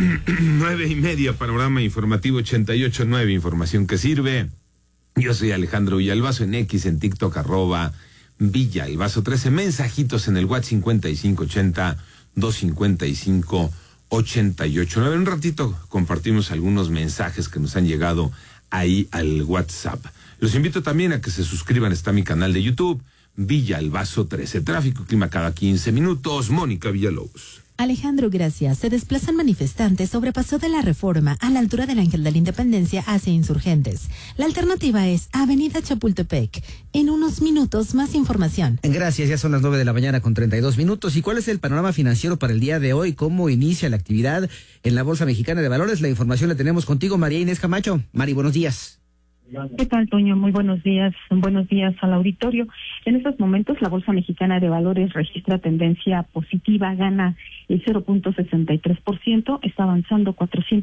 9:30, panorama informativo 88.9, información que sirve. Yo soy Alejandro Villalbazo, en X, en TikTok, @Villalbazo13, mensajitos en el WhatsApp 5580-255-88.9. En un ratito compartimos algunos mensajes que nos han llegado ahí al WhatsApp. Los invito también a que se suscriban, está mi canal de YouTube, Villalbazo13. Tráfico y clima cada 15 minutos. Mónica Villalobos. Alejandro, gracias. Se desplazan manifestantes sobre Paso de la Reforma a la altura del Ángel de la Independencia hacia Insurgentes. La alternativa es Avenida Chapultepec. En unos minutos, más información. Gracias, ya son las 9:32 a.m. ¿Y cuál es el panorama financiero para el día de hoy? ¿Cómo inicia la actividad en la Bolsa Mexicana de Valores? La información la tenemos contigo, María Inés Camacho. Mari, buenos días. ¿Qué tal, Toño? Muy buenos días al auditorio. En estos momentos la Bolsa Mexicana de Valores registra tendencia positiva, gana el 0.63%, está avanzando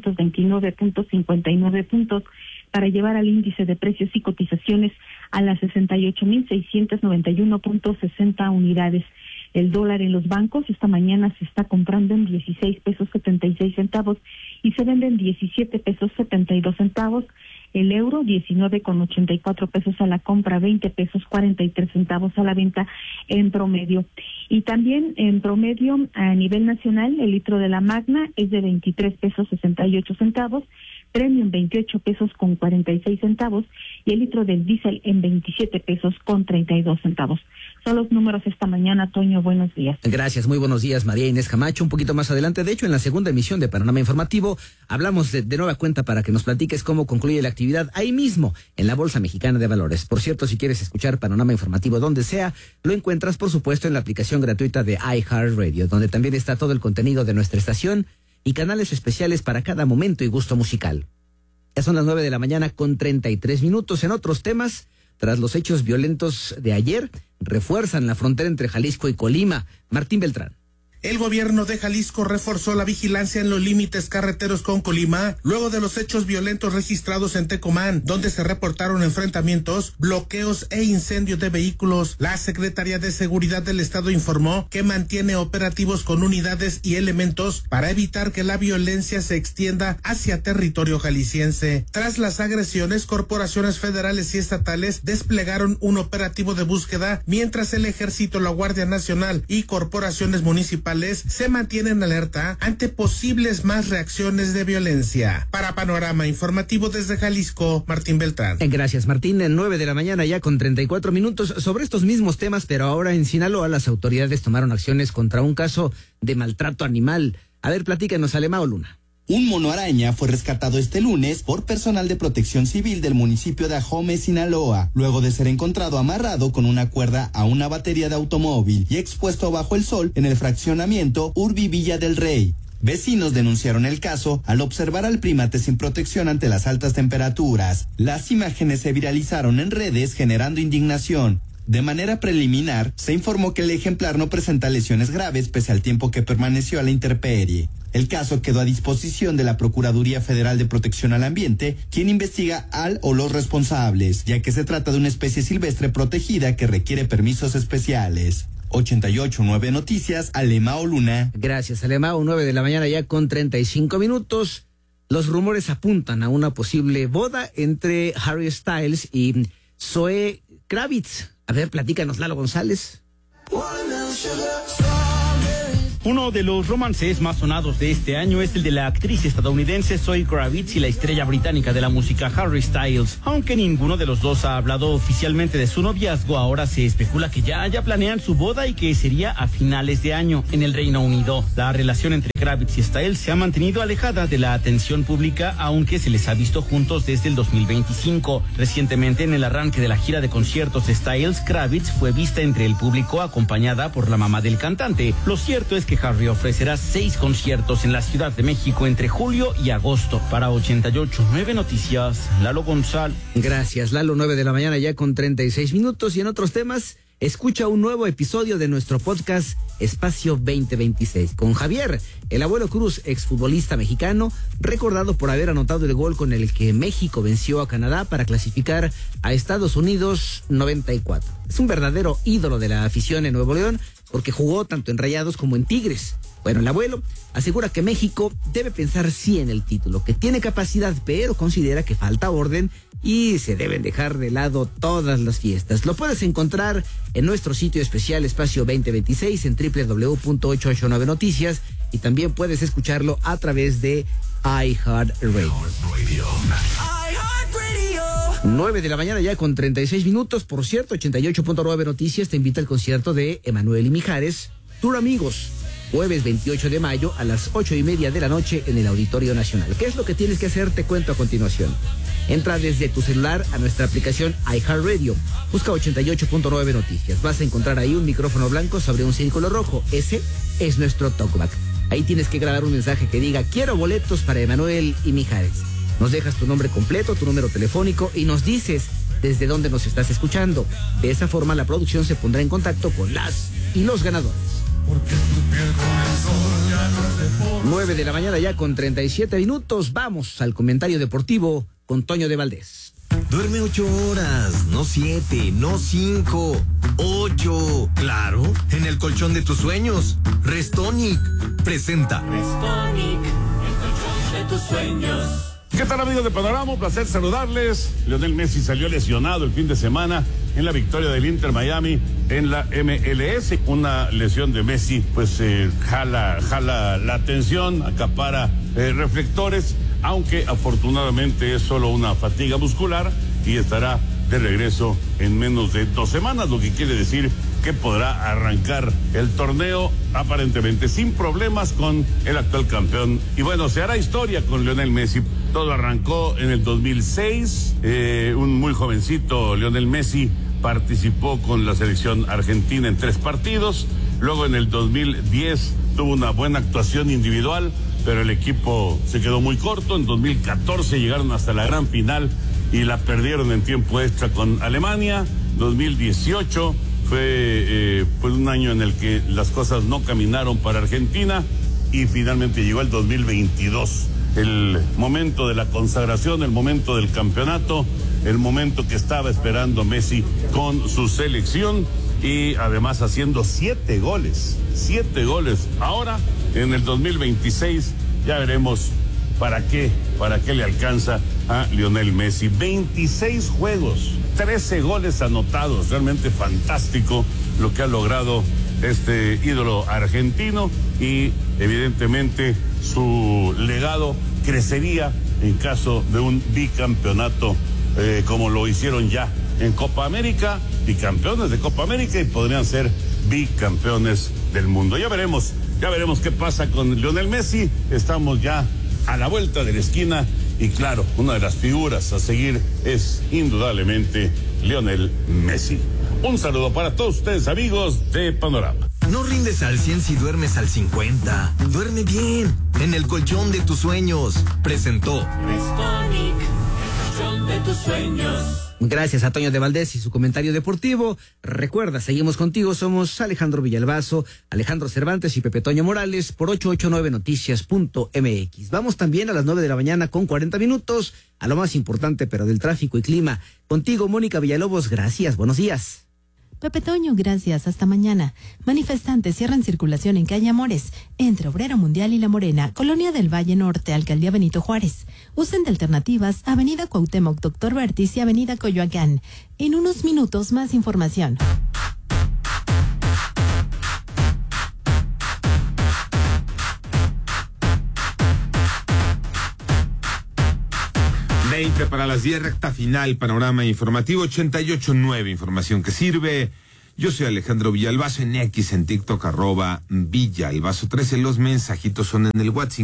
429.59 puntos para llevar al índice de precios y cotizaciones a las 68.691.60 unidades. El dólar en los bancos esta mañana se está comprando en 16 pesos 76 centavos y se vende en 17 pesos 72 centavos. El euro 19,84 pesos a la compra, 20 pesos 43 centavos a la venta en promedio. Y también en promedio a nivel nacional el litro de la Magna es de 23 pesos 68 centavos, Premium 28 pesos con 46 centavos y el litro del diésel en 27 pesos con 32 centavos. Son los números esta mañana, Toño, buenos días. Gracias, muy buenos días, María Inés Camacho. Un poquito más adelante, de hecho, en la segunda emisión de Panorama Informativo, hablamos de nueva cuenta para que nos platiques cómo concluye la actividad ahí mismo, en la Bolsa Mexicana de Valores. Por cierto, si quieres escuchar Panorama Informativo donde sea, lo encuentras, por supuesto, en la aplicación gratuita de iHeartRadio, donde también está todo el contenido de nuestra estación y canales especiales para cada momento y gusto musical. Ya son las 9:33 a.m. En otros temas, tras los hechos violentos de ayer, refuerzan la frontera entre Jalisco y Colima. Martín Beltrán. El gobierno de Jalisco reforzó la vigilancia en los límites carreteros con Colima, luego de los hechos violentos registrados en Tecomán, donde se reportaron enfrentamientos, bloqueos e incendios de vehículos. La Secretaría de Seguridad del Estado informó que mantiene operativos con unidades y elementos para evitar que la violencia se extienda hacia territorio jalisciense. Tras las agresiones, corporaciones federales y estatales desplegaron un operativo de búsqueda, mientras el Ejército, la Guardia Nacional y corporaciones municipales se mantienen alerta ante posibles más reacciones de violencia. Para Panorama Informativo desde Jalisco, Martín Beltrán. Gracias, Martín. 9:00 a.m. ya con 34 minutos. Sobre estos mismos temas, pero ahora en Sinaloa, las autoridades tomaron acciones contra un caso de maltrato animal. A ver, platícanos, Alemao Luna. Un mono araña fue rescatado este lunes por personal de protección civil del municipio de Ajome, Sinaloa, luego de ser encontrado amarrado con una cuerda a una batería de automóvil y expuesto bajo el sol en el fraccionamiento Urbi Villa del Rey. Vecinos denunciaron el caso al observar al primate sin protección ante las altas temperaturas. Las imágenes se viralizaron en redes generando indignación. De manera preliminar, se informó que el ejemplar no presenta lesiones graves pese al tiempo que permaneció a la intemperie. El caso quedó a disposición de la Procuraduría Federal de Protección al Ambiente, quien investiga al o los responsables, ya que se trata de una especie silvestre protegida que requiere permisos especiales. 88.9 Noticias, Alemao Luna. Gracias, Alemao. 9:00 a.m. ya con 35 minutos. Los rumores apuntan a una posible boda entre Harry Styles y Zoe Kravitz. A ver, platícanos, Lalo González. Uno de los romances más sonados de este año es el de la actriz estadounidense Zoe Kravitz y la estrella británica de la música Harry Styles. Aunque ninguno de los dos ha hablado oficialmente de su noviazgo, ahora se especula que ya planean su boda y que sería a finales de año en el Reino Unido. La relación entre Kravitz y Styles se ha mantenido alejada de la atención pública, aunque se les ha visto juntos desde el 2025. Recientemente, en el arranque de la gira de conciertos de Styles, Kravitz fue vista entre el público acompañada por la mamá del cantante. Lo cierto es que Harry ofrecerá 6 conciertos en la Ciudad de México entre julio y agosto. Para 88.9 Noticias, Lalo González. Gracias, Lalo. 9:00 a.m. ya con 36 minutos. Y en otros temas, escucha un nuevo episodio de nuestro podcast Espacio 2026 con Javier, el abuelo Cruz, exfutbolista mexicano, recordado por haber anotado el gol con el que México venció a Canadá para clasificar a Estados Unidos 94. Es un verdadero ídolo de la afición en Nuevo León, porque jugó tanto en Rayados como en Tigres. Bueno, el abuelo asegura que México debe pensar sí en el título, que tiene capacidad, pero considera que falta orden y se deben dejar de lado todas las fiestas. Lo puedes encontrar en nuestro sitio especial Espacio 2026 en www.889noticias y también puedes escucharlo a través de iHeartRadio. 9 de la mañana ya con 36 minutos. Por cierto, 88.9 Noticias te invita al concierto de Emanuel y Mijares, Tour Amigos, jueves 28 de mayo a las 8:30 de la noche en el Auditorio Nacional. ¿Qué es lo que tienes que hacer? Te cuento a continuación. Entra desde tu celular a nuestra aplicación iHeartRadio. Busca 88.9 Noticias. Vas a encontrar ahí un micrófono blanco sobre un círculo rojo. Ese es nuestro talkback. Ahí tienes que grabar un mensaje que diga: quiero boletos para Emanuel y Mijares. Nos dejas tu nombre completo, tu número telefónico y nos dices desde dónde nos estás escuchando. De esa forma la producción se pondrá en contacto con las y los ganadores. 9 de la mañana ya con 37 minutos. Vamos al comentario deportivo con Toño de Valdés. Duerme 8 horas, no 7, no 5, 8. Claro, en el colchón de tus sueños. Restonic presenta. Restonic, el colchón de tus sueños. ¿Qué tal, amigos de Panorama? Un placer saludarles. Lionel Messi salió lesionado el fin de semana en la victoria del Inter Miami en la MLS. Una lesión de Messi pues jala la atención, acapara reflectores, aunque afortunadamente es solo una fatiga muscular y estará de regreso en menos de 2 semanas, lo que quiere decir que podrá arrancar el torneo aparentemente sin problemas con el actual campeón. Y bueno, se hará historia con Lionel Messi. Todo arrancó en el 2006, un muy jovencito Lionel Messi participó con la selección argentina en 3 partidos, luego en el 2010 tuvo una buena actuación individual, pero el equipo se quedó muy corto. En 2014 llegaron hasta la gran final y la perdieron en tiempo extra con Alemania. 2018 fue pues un año en el que las cosas no caminaron para Argentina y finalmente llegó el 2022. El momento de la consagración, el momento del campeonato, el momento que estaba esperando Messi con su selección y además haciendo 7 goles. Ahora, en el 2026, ya veremos para qué le alcanza a Lionel Messi. 26 juegos, 13 goles anotados, realmente fantástico lo que ha logrado este ídolo argentino y evidentemente su legado crecería en caso de un bicampeonato como lo hicieron ya en Copa América, bicampeones de Copa América y podrían ser bicampeones del mundo. Ya veremos qué pasa con Lionel Messi. Estamos ya a la vuelta de la esquina y claro, una de las figuras a seguir es indudablemente Lionel Messi. Un saludo para todos ustedes, amigos de Panorama. No rindes al 100 si duermes al 50. Duerme bien, en el colchón de tus sueños. Presentó Restonic, el colchón de tus sueños. Gracias a Toño de Valdés y su comentario deportivo. Recuerda, seguimos contigo, somos Alejandro Villalbazo, Alejandro Cervantes y Pepe Toño Morales por 889noticias.mx. Vamos también a las 9 de la mañana con 40 minutos a lo más importante pero del tráfico y clima. Contigo, Mónica Villalobos, gracias, buenos días. Pepe Toño, gracias. Hasta mañana. Manifestantes cierran circulación en calle Amores, entre Obrero Mundial y La Morena, Colonia del Valle Norte, Alcaldía Benito Juárez. Usen de alternativas Avenida Cuauhtémoc, Doctor Bertis y Avenida Coyoacán. En unos minutos más información. Para las 10, recta final, panorama informativo 88.9, información que sirve. Yo soy Alejandro Villalbazo en X, en TikTok, @Villalbazo13. Los mensajitos son en el WhatsApp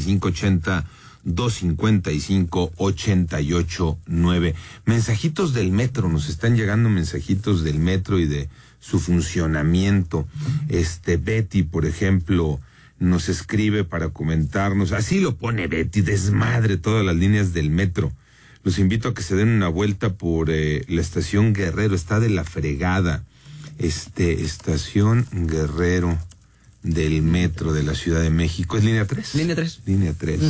5580-255-889. Mensajitos del metro, nos están llegando mensajitos del metro y de su funcionamiento. Betty, por ejemplo, nos escribe para comentarnos, así lo pone Betty, desmadre todas las líneas del metro. Los invito a que se den una vuelta por la estación Guerrero, está de la fregada. Estación Guerrero del metro de la Ciudad de México, ¿es línea 3? Línea 3. Línea 3.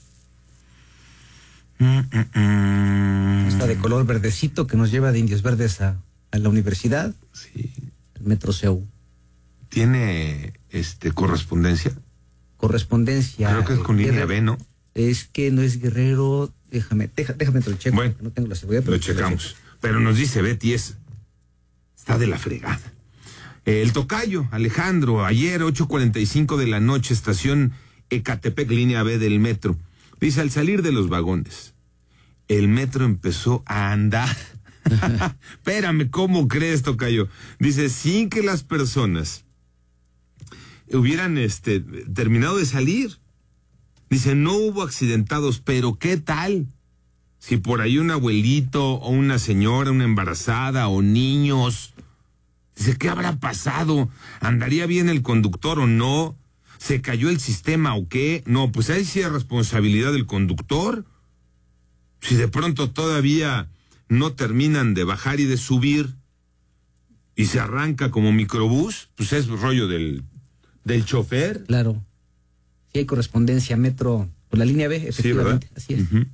Está de color verdecito que nos lleva de Indios Verdes a la universidad. Sí. El metro CEU. ¿Tiene correspondencia? correspondencia. Creo que es con línea B, ¿no? Es que no es Guerrero, déjame te lo checo, bueno, no tengo la seguridad. Pero lo checamos. Pero nos dice Betty, está de la fregada. El tocayo, Alejandro, ayer 8:45 de la noche, estación Ecatepec, línea B del metro. Dice, al salir de los vagones, el metro empezó a andar. Espérame, ¿cómo crees, tocayo? Dice, sin que las personas hubieran terminado de salir. Dice, no hubo accidentados, pero ¿qué tal? Si por ahí un abuelito o una señora, una embarazada o niños. Dice, ¿qué habrá pasado? ¿Andaría bien el conductor o no? ¿Se cayó el sistema o qué? No, pues ahí sí es responsabilidad del conductor. Si de pronto todavía no terminan de bajar y de subir y se arranca como microbús, pues es rollo del chofer. Claro. Sí hay correspondencia metro por la línea B, efectivamente. Sí, ¿verdad? Así es.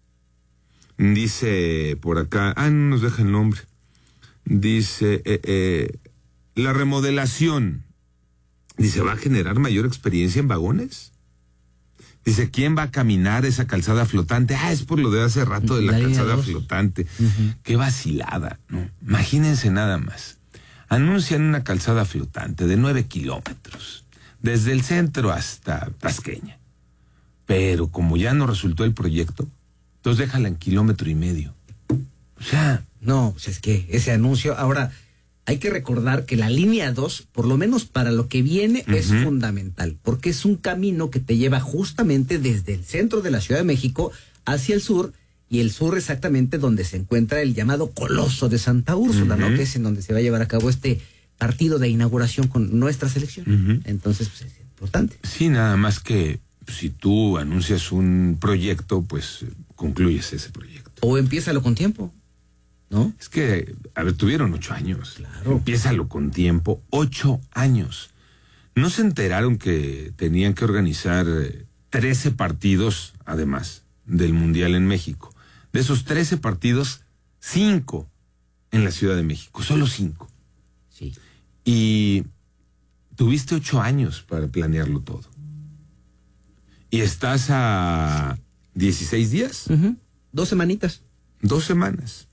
Dice por acá, no nos deja el nombre. Dice, la remodelación, dice, ¿va a generar mayor experiencia en vagones? Dice, ¿quién va a caminar esa calzada flotante? Es por lo de hace rato de la calzada flotante. Qué vacilada, ¿no? Imagínense nada más. Anuncian una calzada flotante de 9 kilómetros, desde el centro hasta Tasqueña. Pero como ya no resultó el proyecto, entonces déjala en 1,5 kilómetros. O sea... No, pues es que ese anuncio, ahora hay que recordar que la línea 2, por lo menos para lo que viene, es fundamental, porque es un camino que te lleva justamente desde el centro de la Ciudad de México hacia el sur, y el sur exactamente donde se encuentra el llamado Coloso de Santa Úrsula, ¿no? Que es en donde se va a llevar a cabo este partido de inauguración con nuestra selección. Entonces, pues es importante. Sí, nada más que si tú anuncias un proyecto, pues concluyes ese proyecto. O empiézalo con tiempo, ¿no? Es que, tuvieron 8 años. Claro. Empiézalo con tiempo. 8 años. ¿No se enteraron que tenían que organizar 13 partidos, además, del Mundial en México? De esos 13 partidos, 5 en la Ciudad de México. Solo 5. Sí. Y tuviste 8 años para planearlo todo. Y estás a 16 días. 2 semanitas. 2 semanas.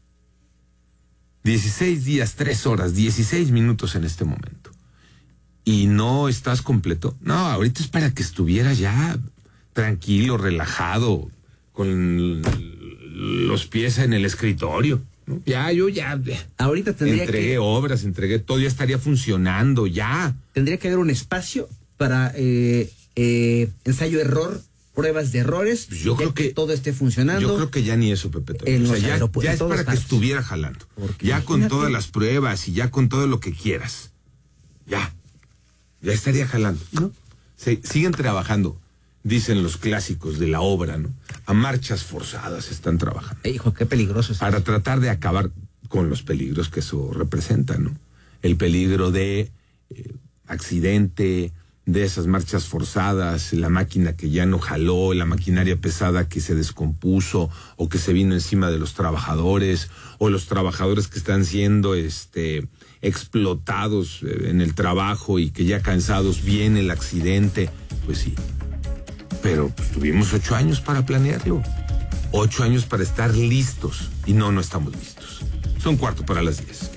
16 días, 3 horas, 16 minutos en este momento. ¿Y no estás completo? No, ahorita es para que estuvieras ya tranquilo, relajado, con los pies en el escritorio, ¿no? Yo ahorita tendría entregué obras, entregué todo, ya estaría funcionando, ya. Tendría que haber un espacio para ensayo-error, pruebas de errores. Yo creo que todo esté funcionando. Yo creo que ya ni eso, Pepe. O sea, ya es para que estuviera jalando. Porque ya con todas las pruebas y ya con todo lo que quieras. Ya estaría jalando, ¿no? Siguen trabajando, dicen los clásicos de la obra, ¿no? A marchas forzadas están trabajando. Hijo, qué peligroso es para eso. Tratar de acabar con los peligros que eso representa, ¿no? El peligro de accidente, de esas marchas forzadas, la máquina que ya no jaló, la maquinaria pesada que se descompuso o que se vino encima de los trabajadores, o los trabajadores que están siendo explotados en el trabajo y que ya cansados viene el accidente. Pues sí, pero pues, tuvimos 8 años para planearlo, 8 años para estar listos, y no estamos listos. Son 9:45.